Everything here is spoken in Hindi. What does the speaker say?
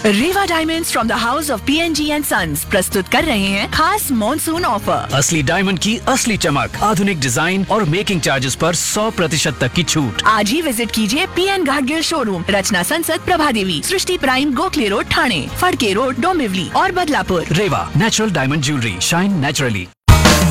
Rewa diamonds from the house of PNG and sons प्रस्तुत कर रहे हैं खास मॉनसून ऑफर। असली डायमंड की असली चमक, आधुनिक डिजाइन और मेकिंग चार्जेस पर 100% तक की छूट। आज ही विजिट कीजिए PN घाटगिल शोरूम, रचना संसद, प्रभा देवी, सृष्टि prime, Gokhale road, Thane, Phadke road, Dombivli और बदलापुर। रेवा natural diamond jewellery, shine naturally.